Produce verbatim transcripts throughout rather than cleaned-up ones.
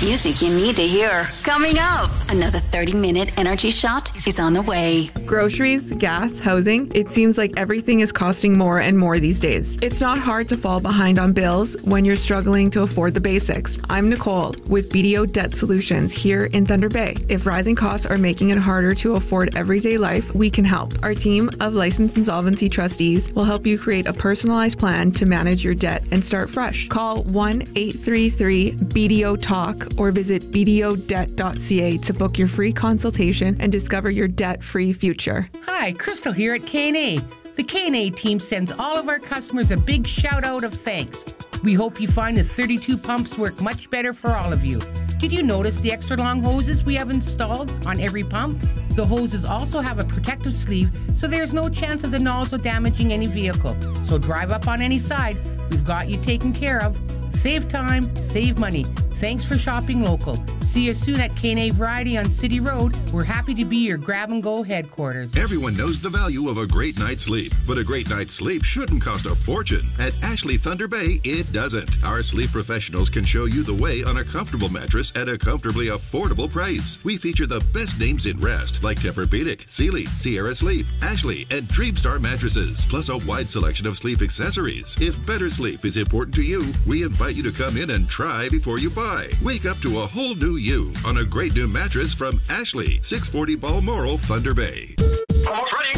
Music you need to hear. Coming up, another thirty-minute energy shot is on the way. Groceries, gas, housing. It seems like everything is costing more and more these days. It's not hard to fall behind on bills when you're struggling to afford the basics. I'm Nicole with B D O Debt Solutions here in Thunder Bay. If rising costs are making it harder to afford everyday life, we can help. Our team of licensed insolvency trustees will help you create a personalized plan to manage your debt and start fresh. Call one eight three three B D O talk or visit b d o debt dot c a to book your free consultation and discover your debt-free future. Hi, Crystal here at K and A. The K and A team sends all of our customers a big shout out of thanks. We hope you find the thirty-two pumps work much better for all of you. Did you notice the extra long hoses we have installed on every pump? The hoses also have a protective sleeve, so there's no chance of the nozzle damaging any vehicle. So drive up on any side, we've got you taken care of. Save time, save money. Thanks for shopping local. See you soon at K and A Variety on City Road. We're happy to be your grab-and-go headquarters. Everyone knows the value of a great night's sleep, but a great night's sleep shouldn't cost a fortune. At Ashley Thunder Bay, it doesn't. Our sleep professionals can show you the way on a comfortable mattress at a comfortably affordable price. We feature the best names in rest, like Tempur-Pedic, Sealy, Sierra Sleep, Ashley, and Dreamstar mattresses, plus a wide selection of sleep accessories. If better sleep is important to you, we invite you to come in and try before you buy. Wake up to a whole new you on a great new mattress from Ashley, six forty Balmoral, Thunder Bay. Almost ready.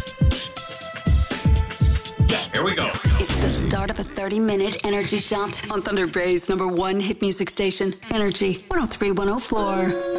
Yeah, here we go. It's the start of a thirty-minute energy shot on Thunder Bay's number one hit music station, Energy one oh three point one oh four.